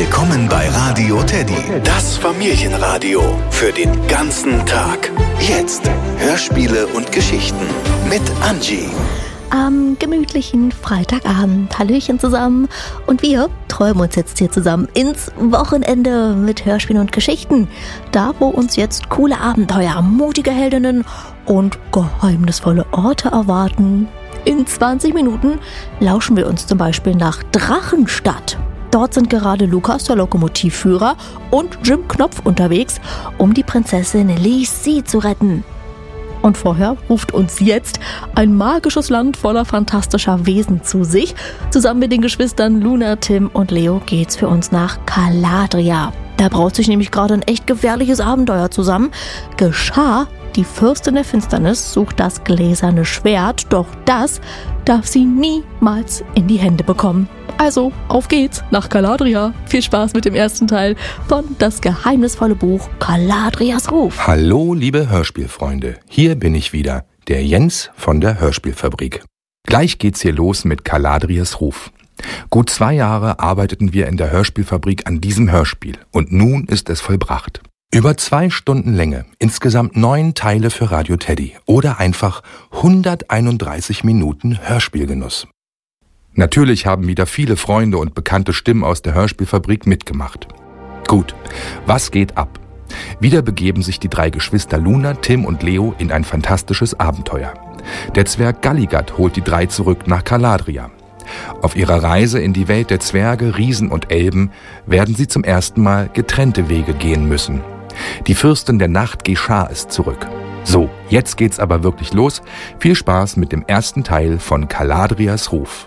Willkommen bei Radio Teddy, das Familienradio für den ganzen Tag. Jetzt Hörspiele und Geschichten mit Angie. Am gemütlichen Freitagabend. Hallöchen zusammen. Und wir träumen uns jetzt hier zusammen ins Wochenende mit Hörspielen und Geschichten. Da, wo uns jetzt coole Abenteuer, mutige Heldinnen und geheimnisvolle Orte erwarten. In 20 Minuten lauschen wir uns zum Beispiel nach Drachenstadt. Dort sind gerade Lukas, der Lokomotivführer, und Jim Knopf unterwegs, um die Prinzessin Lissi zu retten. Und vorher ruft uns jetzt ein magisches Land voller fantastischer Wesen zu sich. Zusammen mit den Geschwistern Luna, Tim und Leo geht's für uns nach Galadria. Da braut sich nämlich gerade ein echt gefährliches Abenteuer zusammen. Geschah, die Fürstin der Finsternis sucht das gläserne Schwert, doch das darf sie niemals in die Hände bekommen. Also, auf geht's nach Galadria. Viel Spaß mit dem ersten Teil von Das geheimnisvolle Buch Galadrias Ruf. Hallo, liebe Hörspielfreunde. Hier bin ich wieder, der Jens von der Hörspielfabrik. Gleich geht's hier los mit Galadrias Ruf. Gut 2 Jahre arbeiteten wir in der Hörspielfabrik an diesem Hörspiel und nun ist es vollbracht. Über 2 Stunden Länge, insgesamt 9 Teile für Radio Teddy oder einfach 131 Minuten Hörspielgenuss. Natürlich haben wieder viele Freunde und bekannte Stimmen aus der Hörspielfabrik mitgemacht. Gut, was geht ab? Wieder begeben sich die 3 Geschwister Luna, Tim und Leo in ein fantastisches Abenteuer. Der Zwerg Galligat holt die 3 zurück nach Galadria. Auf ihrer Reise in die Welt der Zwerge, Riesen und Elben werden sie zum ersten Mal getrennte Wege gehen müssen. Die Fürstin der Nacht Geschah ist zurück. So, jetzt geht's aber wirklich los. Viel Spaß mit dem ersten Teil von Galadrias Ruf.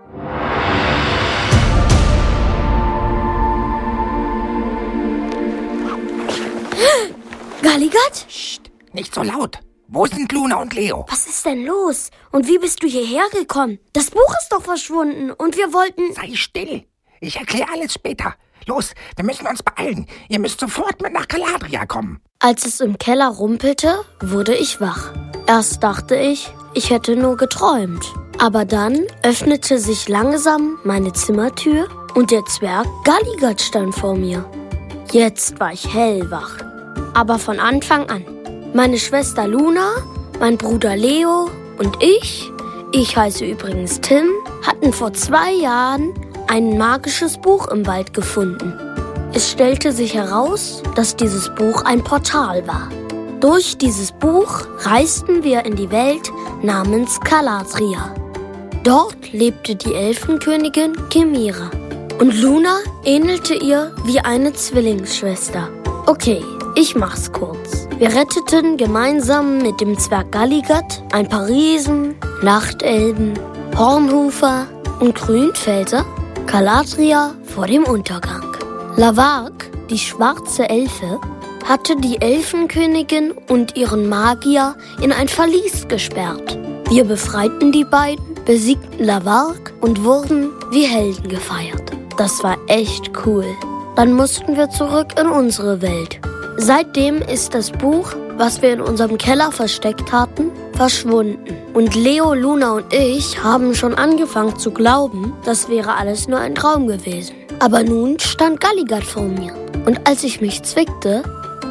Galligat? Psst, nicht so laut. Wo sind Luna und Leo? Was ist denn los? Und wie bist du hierher gekommen? Das Buch ist doch verschwunden und wir wollten... Sei still. Ich erkläre alles später. Los, wir müssen uns beeilen. Ihr müsst sofort mit nach Galadria kommen. Als es im Keller rumpelte, wurde ich wach. Erst dachte ich hätte nur geträumt. Aber dann öffnete sich langsam meine Zimmertür und der Zwerg Galligat stand vor mir. Jetzt war ich hellwach. Aber von Anfang an. Meine Schwester Luna, mein Bruder Leo und ich heiße übrigens Tim, hatten vor 2 Jahren ein magisches Buch im Wald gefunden. Es stellte sich heraus, dass dieses Buch ein Portal war. Durch dieses Buch reisten wir in die Welt namens Galadria. Dort lebte die Elfenkönigin Kemira. Und Luna ähnelte ihr wie eine Zwillingsschwester. Okay, ich mach's kurz. Wir retteten gemeinsam mit dem Zwerg Galligat ein paar Riesen, Nachtelben, Hornhufer und Grünfelser Galadria vor dem Untergang. Lavark, die schwarze Elfe, hatte die Elfenkönigin und ihren Magier in ein Verlies gesperrt. Wir befreiten die beiden, besiegten Lavark und wurden wie Helden gefeiert. Das war echt cool. Dann mussten wir zurück in unsere Welt. Seitdem ist das Buch, was wir in unserem Keller versteckt hatten, verschwunden. Und Leo, Luna und ich haben schon angefangen zu glauben, das wäre alles nur ein Traum gewesen. Aber nun stand Galligat vor mir. Und als ich mich zwickte,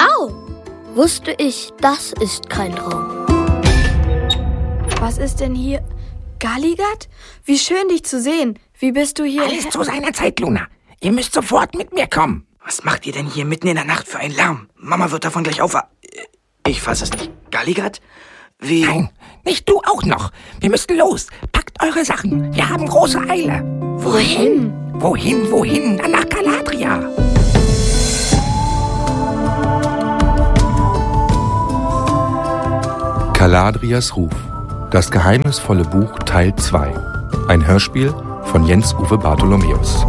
wusste ich, das ist kein Traum. Was ist denn hier? Galligat? Wie schön, dich zu sehen. Wie bist du hier? Alles zu seiner Zeit, Luna. Ihr müsst sofort mit mir kommen. Was macht ihr denn hier mitten in der Nacht für einen Lärm? Mama wird davon gleich Ich fasse es nicht. Galligat? Wie? Nein, nicht du auch noch. Wir müssen los. Packt eure Sachen. Wir haben große Eile. Wohin? Wohin? Dann nach Galadria. Galadrias Ruf. Das geheimnisvolle Buch Teil 2. Ein Hörspiel von Jens-Uwe Bartholomäus.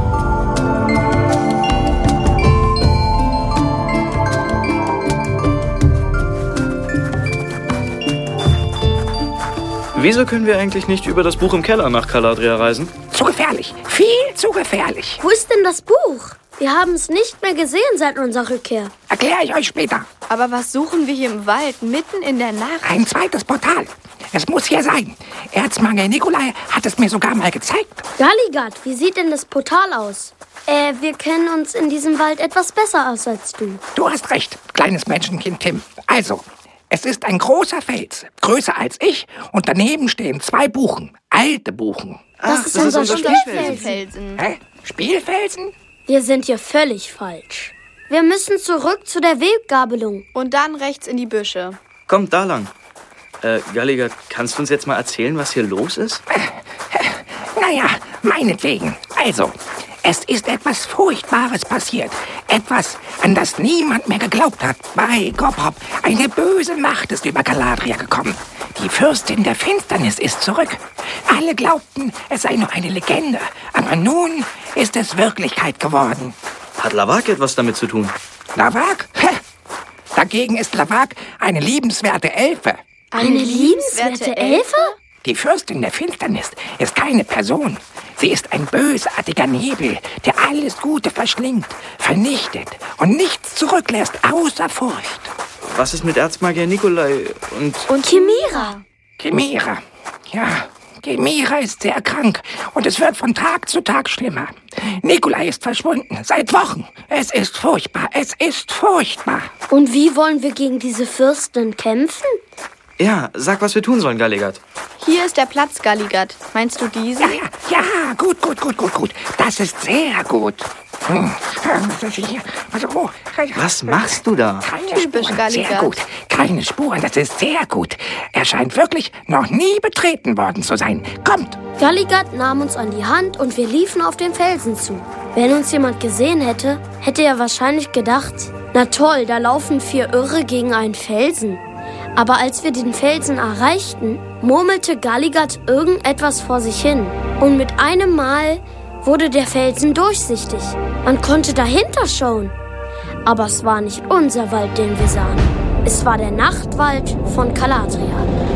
Wieso können wir eigentlich nicht über das Buch im Keller nach Galadria reisen? Zu gefährlich. Viel zu gefährlich. Wo ist denn das Buch? Wir haben es nicht mehr gesehen seit unserer Rückkehr. Erkläre ich euch später. Aber was suchen wir hier im Wald, mitten in der Nacht? Ein zweites Portal. Es muss hier sein. Erzmagier Nikolai hat es mir sogar mal gezeigt. Galigard, wie sieht denn das Portal aus? Wir kennen uns in diesem Wald etwas besser aus als du. Du hast recht, kleines Menschenkind Tim. Also, es ist ein großer Fels, größer als ich, und daneben stehen 2 Buchen, alte Buchen. Das ist unser Spielfelsen. Hä? Spielfelsen? Wir sind hier völlig falsch. Wir müssen zurück zu der Weggabelung. Und dann rechts in die Büsche. Kommt da lang. Galigard, kannst du uns jetzt mal erzählen, was hier los ist? Naja, meinetwegen. Also, es ist etwas Furchtbares passiert. Etwas, an das niemand mehr geglaubt hat. Bei Gobhop, eine böse Macht ist über Galadriel gekommen. Die Fürstin der Finsternis ist zurück. Alle glaubten, es sei nur eine Legende. Aber nun ist es Wirklichkeit geworden. Hat Lavak etwas damit zu tun? Lavak? Dagegen ist Lavak eine liebenswerte Elfe. Eine liebenswerte Elfe? Die Fürstin der Finsternis ist keine Person. Sie ist ein bösartiger Nebel, der alles Gute verschlingt, vernichtet und nichts zurücklässt außer Furcht. Was ist mit Erzmagier Nikolai und Chimera? Chimera, ja, Chimera ist sehr krank und es wird von Tag zu Tag schlimmer. Nikolai ist verschwunden, seit Wochen. Es ist furchtbar, es ist furchtbar. Und wie wollen wir gegen diese Fürstin kämpfen? Ja, sag, was wir tun sollen, Galigard. Hier ist der Platz, Galigard. Meinst du diesen? Ja, gut. Das ist sehr gut. Was machst du da? Keine Typisch Spuren, Galigard. sehr gut. Keine Spuren, das ist sehr gut. Er scheint wirklich noch nie betreten worden zu sein. Kommt! Galigard nahm uns an die Hand und wir liefen auf den Felsen zu. Wenn uns jemand gesehen hätte, hätte er wahrscheinlich gedacht, na toll, da laufen 4 Irre gegen einen Felsen. Aber als wir den Felsen erreichten, murmelte Galigard irgendetwas vor sich hin. Und mit einem Mal wurde der Felsen durchsichtig. Man konnte dahinter schauen. Aber es war nicht unser Wald, den wir sahen. Es war der Nachtwald von Galadriel.